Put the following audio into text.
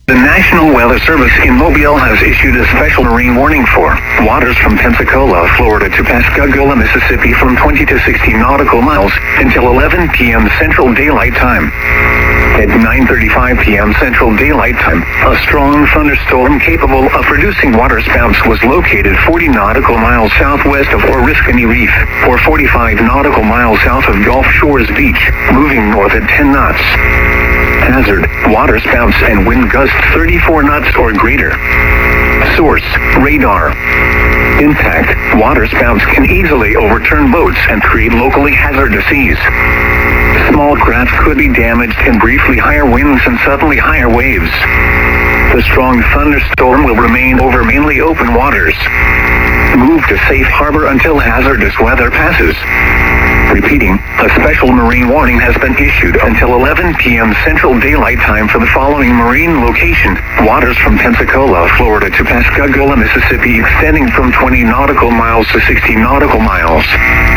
The National Weather Service in Mobile has issued a special marine warning for waters from Pensacola, Florida to Pascagoula, Mississippi from 20 to 60 nautical miles until 11 p.m. Central Daylight Time. At 9:35 p.m. Central Daylight Time, a strong thunderstorm capable of producing waterspouts was located 40 nautical miles southwest of Oriskany Reef, or 45 nautical miles south of Gulf Shores Beach, moving north at 10 knots. Hazard: waterspouts and wind gusts 34 knots or greater. Source: radar. Impact: waterspouts can easily overturn boats and create locally hazardous seas. Small craft could be damaged in briefly higher winds and suddenly higher waves. The strong thunderstorm will remain over mainly open waters. Move to safe harbor until hazardous weather passes. Repeating, a special marine warning has been issued until 11 p.m. Central Daylight Time for the following marine location: waters from Pensacola, Florida to Pascagoula, Mississippi, extending from 20 nautical miles to 60 nautical miles.